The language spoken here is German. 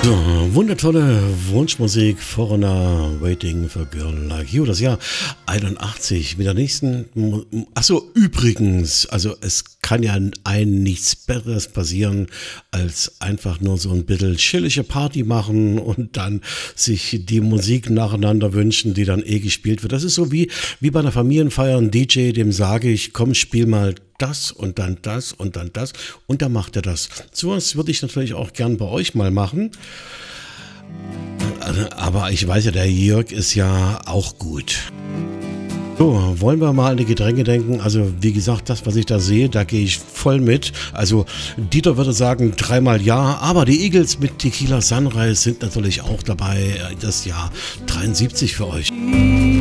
So, wundertolle Wunschmusik, Foreigner, Waiting for a Girl Like You, das Jahr 81 mit der nächsten. Achso, übrigens, also es kann ja einem nichts Besseres passieren, als einfach nur so ein bisschen chillige Party machen und dann sich die Musik nacheinander wünschen, die dann gespielt wird. Das ist so wie bei einer Familienfeier, ein DJ, dem sage ich, komm, spiel mal das und dann das und dann das und dann macht er das. Sowas würde ich natürlich auch gern bei euch mal machen. Aber ich weiß ja, der Jörg ist ja auch gut. So, wollen wir mal an die Getränke denken? Also, wie gesagt, das, was ich da sehe, da gehe ich voll mit. Also, Dieter würde sagen, dreimal ja, aber die Eagles mit Tequila Sunrise sind natürlich auch dabei. Das Jahr 73 für euch.